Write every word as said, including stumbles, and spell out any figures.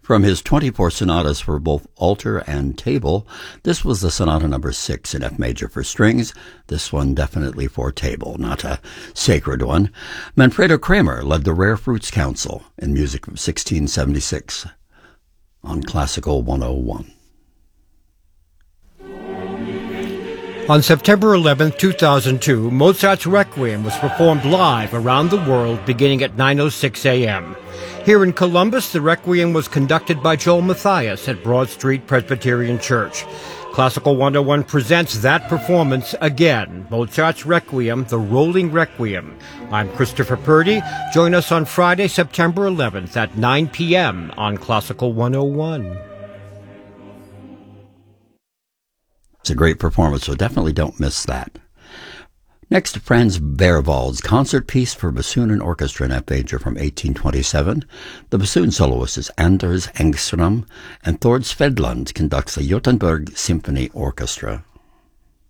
From his twenty-four sonatas for both altar and table, this was the Sonata number six in F major for strings, this one definitely for table, not a sacred one. Manfredo Kramer led the Rare Fruits Council in music of sixteen seventy-six on Classical one oh one. On September eleventh, two thousand two, Mozart's Requiem was performed live around the world beginning at nine oh six a.m. Here in Columbus, the Requiem was conducted by Joel Matthias at Broad Street Presbyterian Church. Classical one oh one presents that performance again, Mozart's Requiem, the Rolling Requiem. I'm Christopher Purdy. Join us on Friday, September eleventh at nine p.m. on Classical one oh one. It's a great performance, so definitely don't miss that. Next, Franz Berwald's concert piece for bassoon and orchestra in F major from eighteen twenty-seven. The bassoon soloist is Anders Engström, and Thord Svedlund conducts the Gothenburg Symphony Orchestra.